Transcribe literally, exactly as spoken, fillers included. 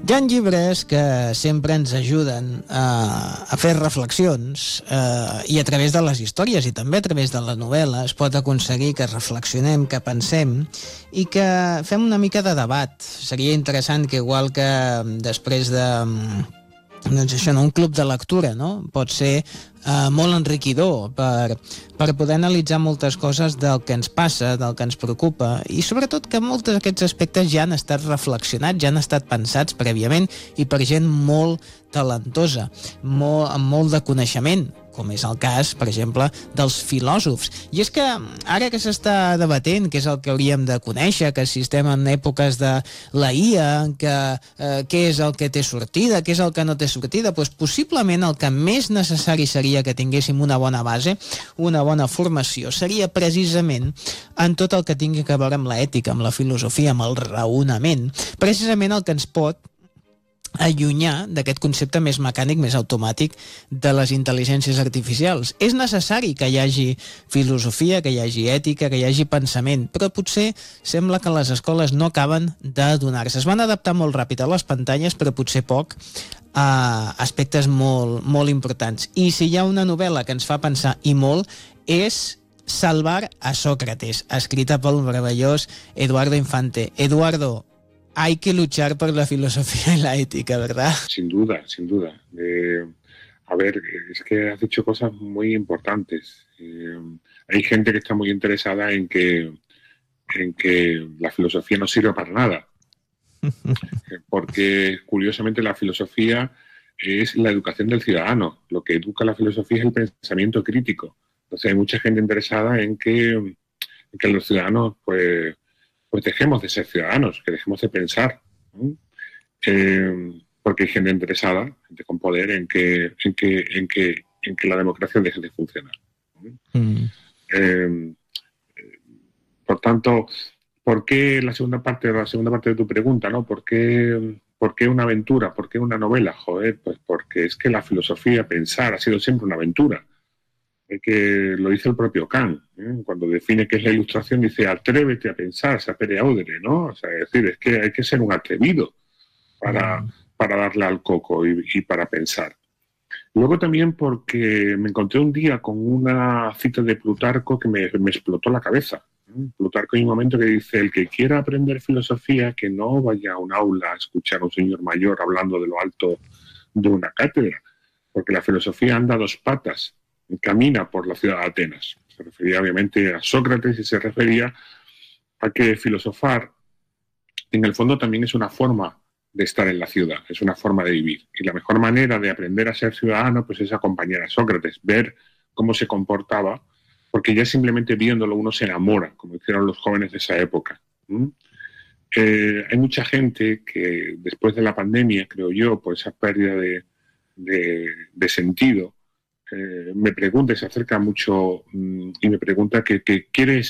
Hi ha llibres que sempre ens ajuden a, a fer reflexions eh, i a través de les històries i també a través de la novel·la es pot aconseguir que reflexionem, que pensem i que fem una mica de debat. Seria interessant que igual que després de... doncs això, no? Un club de lectura, no? Pot ser eh, molt enriquidor per, per poder analitzar moltes coses del que ens passa, del que ens preocupa i sobretot que molts d'aquests aspectes ja han estat reflexionats, ja han estat pensats prèviament i per gent molt talentosa, molt, amb molt de coneixement, com és el cas, per exemple, dels filòsofs. I és que ara que s'està debatent què és el que hauríem de conèixer, que si estem en èpoques de la I A, que eh, què és el que té sortida, què és el que no té sortida, doncs possiblement el que més necessari seria que tinguéssim una bona base, una bona formació, seria precisament en tot el que tingui a veure amb l'ètica, amb la filosofia, amb el raonament, precisament el que ens pot allunyar d'aquest concepte més mecànic, més automàtic de les intel·ligències artificials. És necessari que hi hagi filosofia, que hi hagi ètica, que hi hagi pensament, però potser sembla que les escoles no acaben d'adonar-se. Es van adaptar molt ràpid a les pantalles, però potser poc a aspectes molt, molt importants. I si hi ha una novel·la que ens fa pensar i molt, és Salvar a Sócrates, escrita pel meravellós Eduardo Infante. Eduardo, hay que luchar por la filosofía y la ética, ¿verdad? Sin duda, sin duda. Eh, a ver, es que has dicho cosas muy importantes. Eh, hay gente que está muy interesada en que, en que la filosofía no sirve para nada. Porque, curiosamente, la filosofía es la educación del ciudadano. Lo que educa la filosofía es el pensamiento crítico. Entonces, hay mucha gente interesada en que, en que los ciudadanos, pues, pues dejemos de ser ciudadanos, que dejemos de pensar, ¿no? Eh, porque hay gente interesada, gente con poder, en que, en que, en que, en que la democracia deje de funcionar, ¿no? Mm. Eh, por tanto, ¿por qué la segunda parte, la segunda parte de tu pregunta, ¿no? ¿Por qué, por qué una aventura? ¿Por qué una novela? Joder, pues porque es que la filosofía, pensar, ha sido siempre una aventura. Que lo dice el propio Kant, ¿eh? Cuando define qué es la ilustración, dice atrévete a pensar, sapere audere, ¿no? O sea, es decir, es que hay que ser un atrevido para, mm. para darle al coco y, y para pensar. Luego también porque me encontré un día con una cita de Plutarco que me, me explotó la cabeza, ¿eh? Plutarco hay un momento que dice, el que quiera aprender filosofía, que no vaya a un aula a escuchar a un señor mayor hablando de lo alto de una cátedra, porque la filosofía anda a dos patas, camina por la ciudad de Atenas. Se refería obviamente a Sócrates y se refería a que filosofar en el fondo también es una forma de estar en la ciudad, es una forma de vivir. Y la mejor manera de aprender a ser ciudadano pues es acompañar a Sócrates, ver cómo se comportaba, porque ya simplemente viéndolo uno se enamora, como hicieron los jóvenes de esa época. ¿Mm? Eh, hay mucha gente que después de la pandemia, creo yo, por esa pérdida de, de, de sentido, Eh, me pregunta y se acerca mucho mmm, y me pregunta que, que quiere